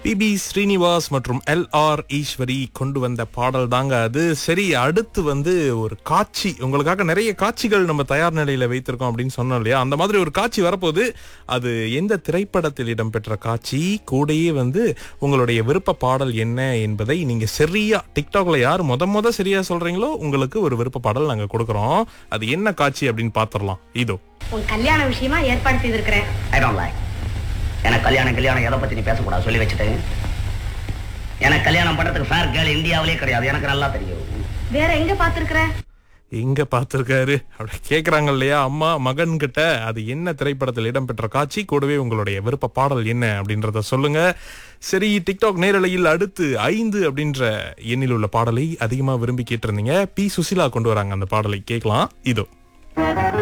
B Srinivas மற்றும் LR Eswari கொண்டு வந்த பாடல் தாங்க அது. சரி, அடுத்து ஒரு காட்சி, உங்களுக்காக நிறைய காட்சிகள் நம்ம தயார் நிலையில வைத்திருக்கோம் அப்படின்னு சொன்னோம் இல்லையா? அந்த மாதிரி ஒரு காட்சி வரப்போது. அது எந்த திரைப்படத்தில் இடம்பெற்ற காட்சி, கூடயே உங்களுடைய விருப்ப பாடல் என்ன என்பதை நீங்க சரியா டிக்டாக்ல யார் முத சரியா சொல்றீங்களோ உங்களுக்கு ஒரு விருப்ப பாடல் நாங்க கொடுக்கறோம். அது என்ன காட்சி அப்படின்னு பாத்துறலாம். இதோ உன் கல்யாண விஷயமா ஏற்பாடு செய்திருக்கிறேன். எனக்கு கல்யாணம் எதை பத்தி நீ பேசக்கூடாது சொல்லி வச்சுட்டு. எனக்கு கல்யாணம் பண்றதுக்கு ஃபேர் கேர்ள் இந்தியாவிலே கிடையாது, எனக்கு நல்லா தெரியும். வேற எங்க பாத்துருக்கிற? எங்க பாத்துருக்காரு அப்படி கேக்குறாங்க இல்லையா அம்மா மகன் கிட்ட. அது என்ன திரைப்படத்தில் இடம்பெற்ற காட்சி, கூடவே உங்களுடைய விருப்ப பாடல் என்ன அப்படின்றத சொல்லுங்க. சரி, டிக்டாக் நேரலையில் அடுத்து 5 அப்படின்ற எண்ணில் உள்ள பாடலை அதிகமா விரும்பி கேட்டிருந்தீங்க. பி சுசிலா கொண்டு வராங்க அந்த பாடலை, கேட்கலாம். இதோ